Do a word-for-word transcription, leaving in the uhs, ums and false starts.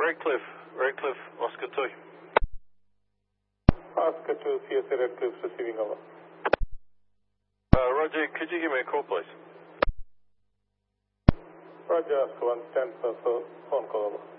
Redcliffe, Redcliffe, Oscar two. Oscar two, C S A Redcliffe receiving over. Uh, Roger, could you give me a call, please? Roger, Oscar one, stand for phone call over.